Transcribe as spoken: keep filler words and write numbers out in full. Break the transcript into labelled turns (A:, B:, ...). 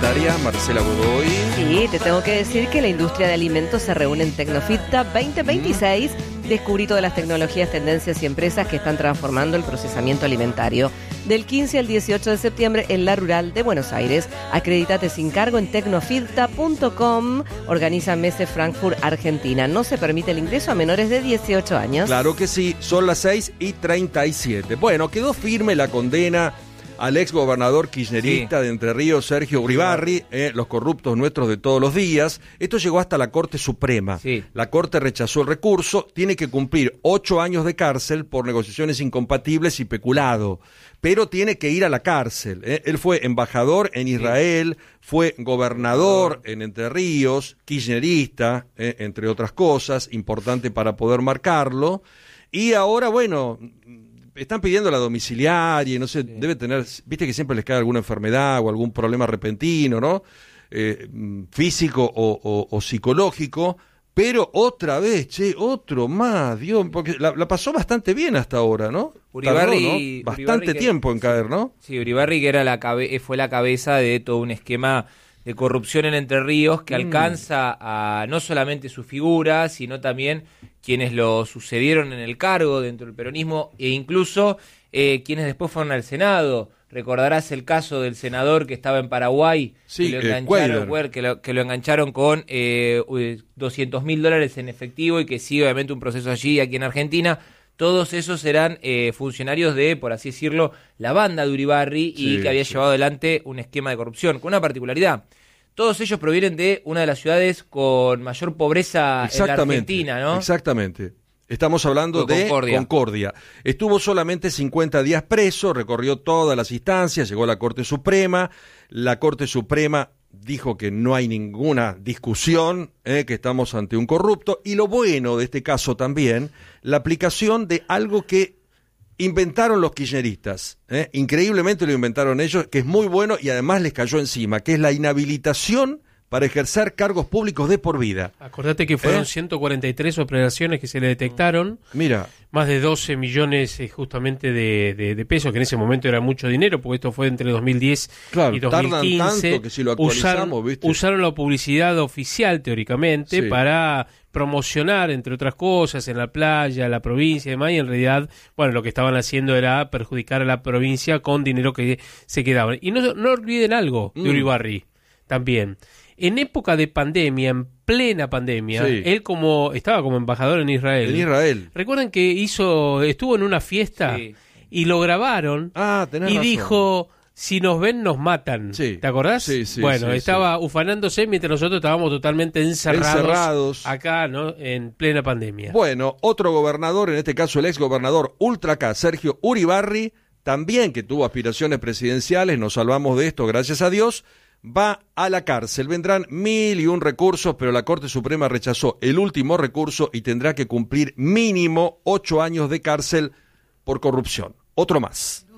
A: alimentaria, Marcela Godoy.
B: Sí, te tengo que decir que la industria de alimentos se reúne en Tecnofita veinte veintiséis. Mm. Descubrí todas las tecnologías, tendencias y empresas que están transformando el procesamiento alimentario. Del quince al dieciocho de septiembre en La Rural de Buenos Aires. Acredítate sin cargo en tecnofita punto com. Organiza Messe Frankfurt, Argentina. No se permite el ingreso a menores de dieciocho años.
A: Claro que sí, son las seis y treinta y siete. Bueno, quedó firme la condena al ex gobernador kirchnerista sí. de Entre Ríos, Sergio Uribarri, eh, los corruptos nuestros de todos los días. Esto llegó hasta la Corte Suprema. Sí. La Corte rechazó el recurso, tiene que cumplir ocho años de cárcel por negociaciones incompatibles y peculado, pero tiene que ir a la cárcel. Eh. Él fue embajador en Israel, sí. fue gobernador en Entre Ríos, kirchnerista, eh, entre otras cosas, importante para poder marcarlo. Y ahora, bueno, están pidiendo la domiciliaria y no sé, sí. debe tener, viste que siempre les cae alguna enfermedad o algún problema repentino, ¿no? Eh, físico o, o, o psicológico, pero otra vez, che, otro más, Dios, porque la, la pasó bastante bien hasta ahora, ¿no?
C: Uribarri,
A: Tardó, ¿no? Bastante
C: Uribarri que,
A: tiempo en caer, ¿no?
C: Sí, Uribarri que era la cabe, fue la cabeza de todo un esquema de corrupción en Entre Ríos que mm. alcanza a no solamente su figura, sino también quienes lo sucedieron en el cargo dentro del peronismo e incluso eh, quienes después fueron al Senado. Recordarás el caso del senador que estaba en Paraguay,
A: sí,
C: que, lo engancharon, eh, que, lo, que lo engancharon con eh, doscientos mil dólares en efectivo y que sigue obviamente un proceso allí, aquí en Argentina. Todos esos eran eh, funcionarios de, por así decirlo, la banda de Uribarri y sí, que había sí. llevado adelante un esquema de corrupción, con una particularidad. Todos ellos provienen de una de las ciudades con mayor pobreza en la Argentina, ¿no?
A: Exactamente. Estamos hablando de Concordia. Concordia. Estuvo solamente cincuenta días preso, recorrió todas las instancias, llegó a la Corte Suprema. La Corte Suprema dijo que no hay ninguna discusión, eh, que estamos ante un corrupto. Y lo bueno de este caso también, la aplicación de algo que inventaron los kirchneristas, ¿eh? Increíblemente lo inventaron ellos, que es muy bueno y además les cayó encima, que es la inhabilitación para ejercer cargos públicos de por vida.
D: Acordate que fueron ¿Eh? ciento cuarenta y tres operaciones que se le detectaron.
A: Mira.
D: Más de doce millones eh, justamente de, de, de pesos, que en ese momento era mucho dinero, porque esto fue entre dos mil diez
A: claro,
D: y dos mil quince.
A: Tardan tanto que si lo actualizamos,
D: usaron,
A: ¿viste?
D: Usaron la publicidad oficial, teóricamente, sí. para promocionar, entre otras cosas, en la playa, la provincia y demás, y en realidad, bueno, lo que estaban haciendo era perjudicar a la provincia con dinero que se quedaba. Y no, no olviden algo de Uribarri, mm. también. En época de pandemia, en plena pandemia, sí. él como estaba como embajador en Israel.
A: En Israel.
D: Recuerden que hizo, estuvo en una fiesta sí. y lo grabaron
A: ah, tenés
D: y
A: razón.
D: dijo, si nos ven nos matan.
A: Sí.
D: ¿Te acordás?
A: Sí, sí,
D: bueno,
A: sí,
D: estaba
A: sí.
D: ufanándose mientras nosotros estábamos totalmente encerrados,
A: encerrados
D: acá, ¿no? En plena pandemia.
A: Bueno, otro gobernador, en este caso el ex gobernador Ultra K, Sergio Uribarri, también que tuvo aspiraciones presidenciales, nos salvamos de esto, gracias a Dios, va a la cárcel. Vendrán mil y un recursos, pero la Corte Suprema rechazó el último recurso y tendrá que cumplir mínimo ocho años de cárcel por corrupción. Otro más.